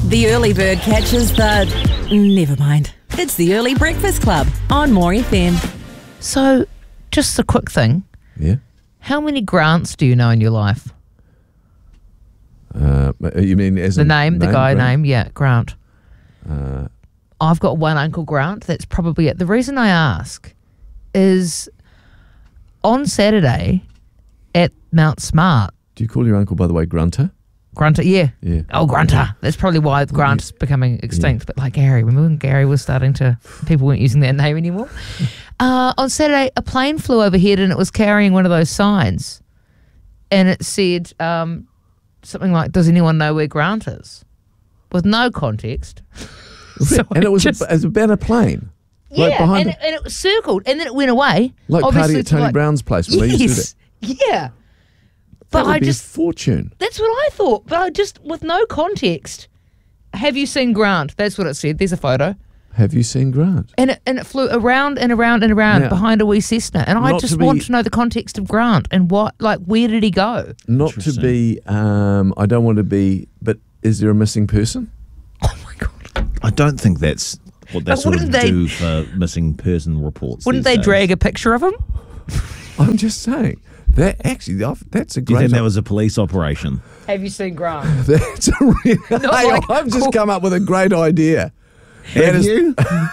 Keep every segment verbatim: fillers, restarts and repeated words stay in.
The early bird catches the... Never mind. It's the Early Breakfast Club on More F M. So, just a quick thing. Yeah. How many Grants do you know in your life? Uh, you mean as The a name, the guy Grant? name, yeah, Grant. Uh, I've got one Uncle Grant. That's probably it. The reason I ask is on Saturday at Mount Smart, do you call your uncle, by the way, Grunter? Grunter, yeah. Yeah. Oh, Grunter. That's probably why Grant's becoming extinct. But like Gary, remember when Gary was starting to, people weren't using that name anymore? Uh, on Saturday, a plane flew overhead and it was carrying one of those signs. And it said um, something like, does anyone know where Grant is? With no context. So and it was, just, a, it was about a plane. yeah, Like behind and, the- it, and it was circled and then it went away. Like Obviously party at to Tony like- Brown's place when they used to do Yes, that. yeah. That But would I be just, a fortune. that's what I thought. But I just, with no context, have you seen Grant? That's what it said. There's a photo. Have you seen Grant? And it, and it flew around and around and around Now, behind a wee Cessna. And I not just to be- want to know the context of Grant and what, like, where did he go? Not to be, um, I don't want to be, but is there a missing person? Oh, my God. I don't think that's what they But sort of wouldn't they- do for missing person reports. Wouldn't these they days. drag a picture of him? I'm just saying. That actually, I've- that's a Do you great. think that was a police operation? Have you seen Grant? That's a real. Not Hey, like- I've just come up with a great idea. That Have is- you?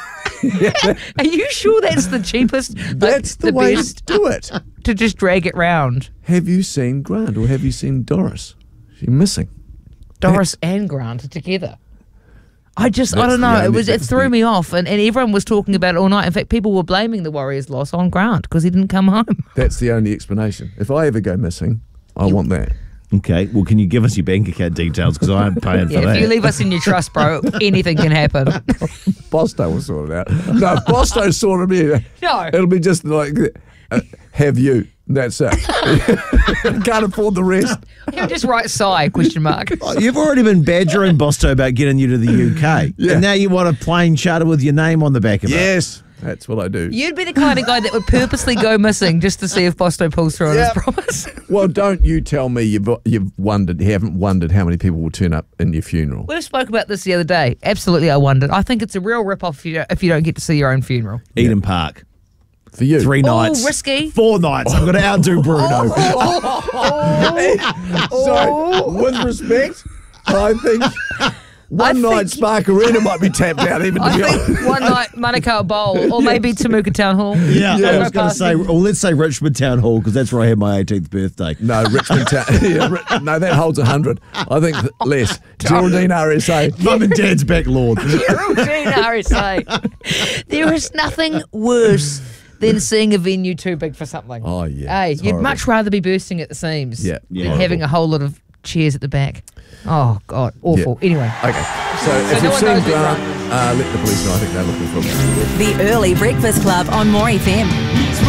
Are you sure that's the cheapest? like, That's the, way best to do it. to just drag it round. Have you seen Grant or have you seen Doris? She's missing. Doris and Grant are together. I just, I That's don't the know. It only- was, it that's threw the- me off, and, and everyone was talking about it all night. In fact, people were blaming the Warriors' loss on Grant because he didn't come home. That's the only explanation. If I ever go missing, I want that. Okay, well, can you give us your bank account details? Because I'm paying for Yeah, that. if you leave us in your trust, bro, anything can happen. Bosto will sort it out. No, if Bosto sorted me out, No. it'll be just like, uh, have you? That's it. Can't afford the rest. He'll just write "sigh" question mark. Oh, you've already been badgering Bosto about getting you to the U K. Yeah. And now you want a plane charter with your name on the back of it. Yes, that's what I do. You'd be the kind of guy that would purposely go missing just to see if Bosto pulls through on Yep. his promise. Well, don't you tell me you've you've wondered, haven't wondered how many people will turn up in your funeral. We spoke about this the other day. Absolutely, I wondered. I think it's a real rip-off if you don't, if you don't get to see your own funeral. Eden Park. For you. Three Oh, nights. risky. Four nights. I'm going to outdo Bruno. So, with respect, I think one I night think- Spark Arena might be tapped out, even to I be think honest. one night Manukau Bowl, or maybe Temuka Town Hall. Yeah, Don't I go was going to past say, them. well, let's say Richmond Town Hall because that's where I had my eighteenth birthday. No, Richmond Town. Yeah, Ri- no, that holds a hundred. I think th- less. Geraldine R S A. Mum and Dad's back lawn. Geraldine R S A. There is nothing worse than seeing a venue too big for something. Oh, yeah, Hey, it's you'd horrible. much rather be bursting at the seams Yeah, than yeah. having a whole lot of chairs at the back. Oh, God, awful. Yeah. Anyway. Okay, so, if no you've one seen knows where Grant, uh, let the police know. I think they're looking for him. The Early Breakfast Club on More F M.